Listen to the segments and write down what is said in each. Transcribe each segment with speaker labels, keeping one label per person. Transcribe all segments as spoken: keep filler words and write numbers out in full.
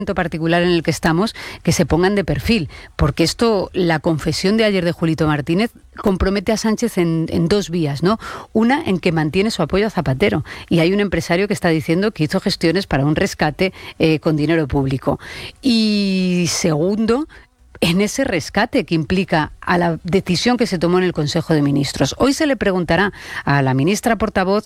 Speaker 1: particular en el que estamos, que se pongan de perfil, porque esto, la confesión de ayer de Julito Martínez compromete a Sánchez en, en dos vías, ¿no? Una, en que mantiene su apoyo a Zapatero, y hay un empresario que está diciendo que hizo gestiones para un rescate eh, con dinero público. Y segundo, en ese rescate que implica a la decisión que se tomó en el Consejo de Ministros. Hoy se le preguntará a la ministra portavoz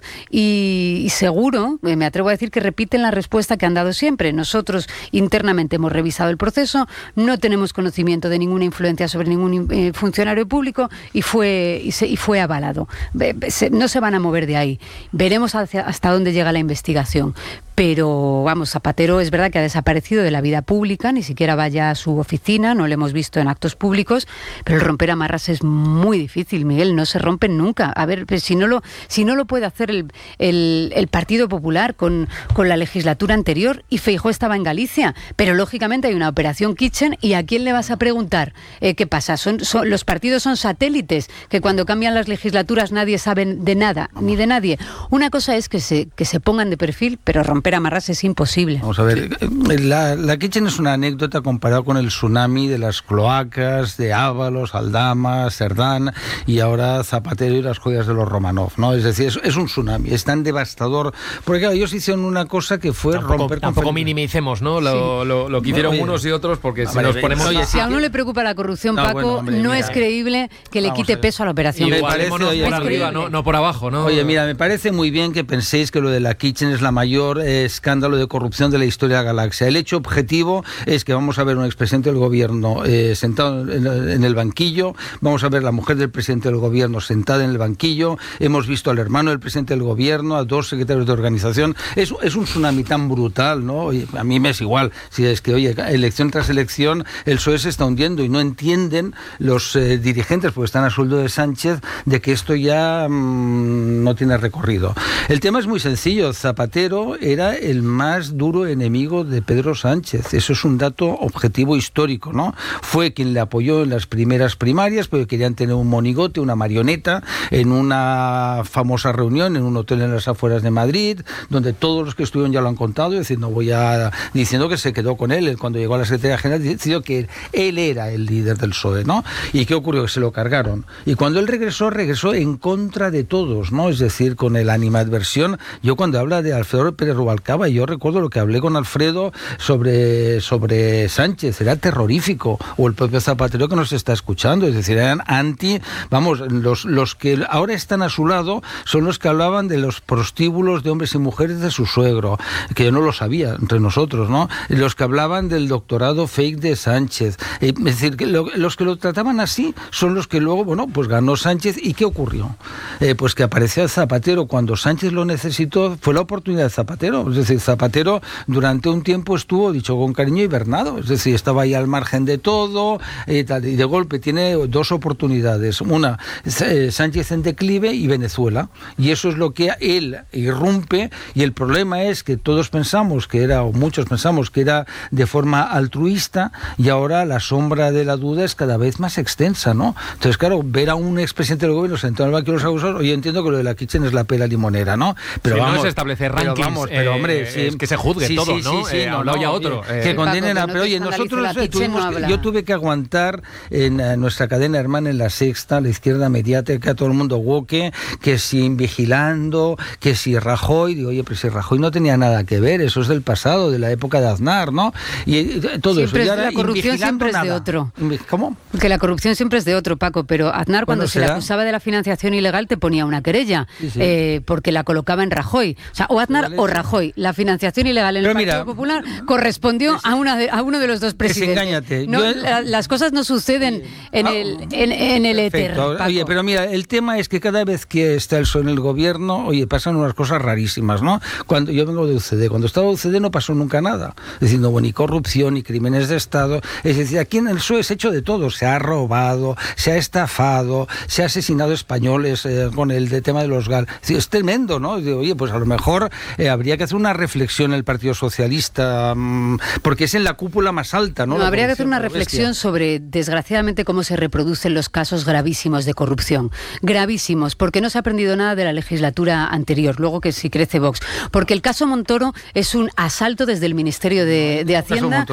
Speaker 1: y, y seguro, me atrevo a decir que repiten la respuesta que han dado siempre. Nosotros internamente hemos revisado el proceso, no tenemos conocimiento de ninguna influencia sobre ningún eh, funcionario público y fue, y, se, y fue avalado. Se, no se van a mover de ahí. Veremos hacia, hasta dónde llega la investigación. Pero, vamos, Zapatero es verdad que ha desaparecido de la vida pública, ni siquiera vaya a su oficina, no le hemos visto en actos públicos, pero el romper amarras es muy difícil, Miguel, no se rompen nunca. A ver, pues si no lo, si no lo puede hacer el, el, el Partido Popular con, con la legislatura anterior, y Feijóo estaba en Galicia, pero lógicamente hay una operación Kitchen, y ¿a quién le vas a preguntar? Eh, ¿Qué pasa? Son, son, los partidos son satélites, que cuando cambian las legislaturas nadie sabe de nada, ni de nadie. Una cosa es que se, que se pongan de perfil, pero romper Romper amarras es imposible.
Speaker 2: Vamos a ver, la, la Kitchen es una anécdota comparado con el tsunami de las cloacas, de Ábalos, Aldama, Cerdán y ahora Zapatero y las joyas de los Romanov, ¿no? Es decir, es, es un tsunami, es tan devastador, porque claro, ellos hicieron una cosa que fue
Speaker 3: tampoco,
Speaker 2: romper...
Speaker 3: Tampoco minimicemos, ¿no? Lo, sí. lo, lo que hicieron bueno, unos y otros, porque si vale, nos ponemos...
Speaker 1: Oye, si a uno le preocupa la corrupción, no, Paco, bueno, hombre, no mira, es creíble que le quite peso a la operación.
Speaker 3: Y me parece, oye, por arriba, no, no por abajo, ¿no?
Speaker 2: Oye, mira, me parece muy bien que penséis que lo de la Kitchen es la mayor eh, escándalo de corrupción de la historia de la galaxia. El hecho objetivo es que vamos a ver un expresidente del gobierno eh, sentado en, en el banquillo, vamos a ver la mujer del presidente del gobierno sentada en el banquillo, hemos visto al hermano del presidente del gobierno, a dos secretarios de organización. Es, es un tsunami tan brutal, ¿no? Y a mí me es igual, si es que, oye, elección tras elección, el P S O E se está hundiendo y no entienden los eh, dirigentes, porque están a sueldo de Sánchez, de que esto ya mmm, no tiene recorrido. El tema es muy sencillo. Zapatero era el más duro enemigo de Pedro Sánchez. Eso es un dato objetivo histórico, ¿no? Fue quien le apoyó en las primeras primarias, porque querían tener un monigote, una marioneta, en una famosa reunión en un hotel en las afueras de Madrid, donde todos los que estuvieron ya lo han contado, diciendo, voy a, diciendo que se quedó con él. Cuando llegó a la Secretaría General, decidió que él era el líder del P S O E, ¿no? ¿Y qué ocurrió? Que se lo cargaron. Y cuando él regresó, regresó en contra de todos, ¿no? Es decir, con el animadversión. Yo cuando habla de Alfredo Pérez Rubalcaba, yo recuerdo lo que hablé con Alfredo sobre, sobre Sánchez, era terrorífico, o el propio Zapatero que nos está escuchando, es decir, eran anti, vamos, los, los que ahora están a su lado son los que hablaban de los prostíbulos de hombres y mujeres de su suegro, que yo no lo sabía entre nosotros, ¿no? Los que hablaban del doctorado fake de Sánchez, es decir, que lo, los que lo trataban así son los que luego, bueno, pues ganó Sánchez. ¿Y qué ocurrió? Eh, pues que apareció Zapatero cuando Sánchez lo necesitó, fue la oportunidad de Zapatero, es decir, Zapatero durante un tiempo estuvo, dicho con cariño, hibernado, es decir, estaba ahí al margen de todo, eh, tal, y de golpe tiene dos oportunidades, una, eh, Sánchez en declive y Venezuela, y eso es lo que él irrumpe, y el problema es que todos pensamos que era, o muchos pensamos que era de forma altruista, y ahora la sombra de la duda es cada vez más extensa, ¿no? Entonces, claro, ver a un expresidente del gobierno sentado en el banquillo de los acusados, yo entiendo que lo de la Kitchen es la pela limonera, ¿no?
Speaker 3: Pero sí, vamos, no es establecer rankings,
Speaker 2: pero vamos, pero hombre,
Speaker 3: eh,
Speaker 2: sí,
Speaker 3: es que se juzgue
Speaker 2: sí,
Speaker 3: todo,
Speaker 2: sí,
Speaker 3: ¿no?
Speaker 2: Sí, sí,
Speaker 3: eh,
Speaker 2: no,
Speaker 3: a un lado y a otro.
Speaker 2: Eh,
Speaker 3: eh.
Speaker 2: Que condenen a... Pero oye, nosotros eh, tuvimos
Speaker 1: no
Speaker 2: que, yo tuve que aguantar en uh, nuestra cadena hermana, en La Sexta, la izquierda mediática, todo el mundo woke, que si vigilando, que si Rajoy, digo, oye, pero si Rajoy no tenía nada que ver, eso es del pasado, de la época de Aznar, ¿no? Y, y todo
Speaker 1: siempre
Speaker 2: eso.
Speaker 1: Es, la corrupción siempre es de otro.
Speaker 2: ¿Cómo?
Speaker 1: Que la corrupción siempre es de otro, Paco, pero Aznar cuando se le acusaba de la financiación ilegal te ponía una querella, sí, sí. Eh, porque la colocaba en Rajoy. O sea, o Aznar o Rajoy. La financiación ilegal en pero el mira, Partido Popular correspondió a, una de, a uno de los dos presidentes. No, Yo, la, las cosas no suceden en, ah, el, en, en el éter.
Speaker 2: Oye, pero mira, el tema es que cada vez que está el P S O E en el gobierno, oye, pasan unas cosas rarísimas, ¿no? Cuando yo vengo de U C D, cuando estaba U C D no pasó nunca nada. Es decir, no hubo ni corrupción, ni crímenes de Estado. Es decir, aquí en el P S O E se ha hecho de todo. Se ha robado, se ha estafado, se ha asesinado españoles eh, con el de tema de los gal. Es, decir, es tremendo, ¿no? Digo, oye, pues a lo mejor eh, habría que hacer una reflexión en el Partido Socialista, mmm, porque es en la cúpula más alta, ¿no?
Speaker 1: No, habría que hacer una reflexión sobre, desgraciadamente, cómo se reproducen los casos gravísimos de corrupción. Gravísimos, porque no se ha aprendido nada de la legislatura anterior, luego que si crece Vox. Porque el caso Montoro es un asalto desde el Ministerio de, de Hacienda